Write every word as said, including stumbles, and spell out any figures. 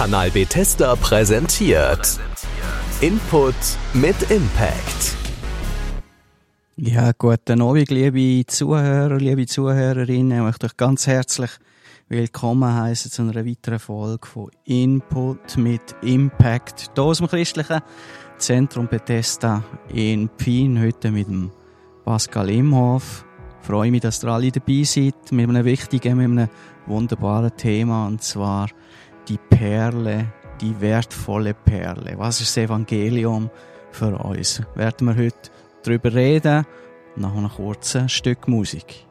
Kanal Bethesda präsentiert Input mit Impact. Ja, guten Abend, liebe Zuhörer, liebe Zuhörerinnen. Ich möchte euch ganz herzlich willkommen heißen zu einer weiteren Folge von Input mit Impact. Hier aus dem christlichen Zentrum Bethesda in Pfien, heute mit dem Pascal Imhoff. Ich freue mich, dass ihr alle dabei seid, mit einem wichtigen, mit einem wunderbaren Thema, und zwar die Perle, die wertvolle Perle. Was ist das Evangelium für uns? Werden wir heute darüber reden, nach einem kurzen Stück Musik.